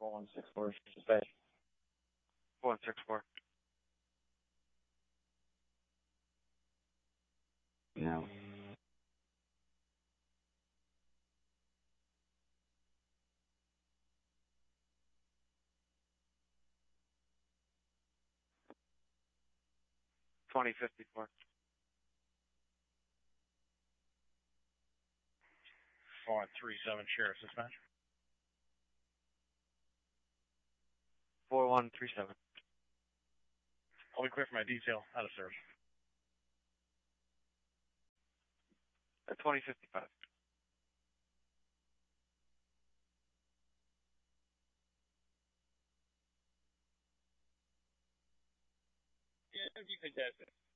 4164 dispatch. 4164. No. $20.54. 4137 Sheriff Dispatch. 4137. I'll be clear for my detail out of service. 2055. Yeah, that'd be fantastic.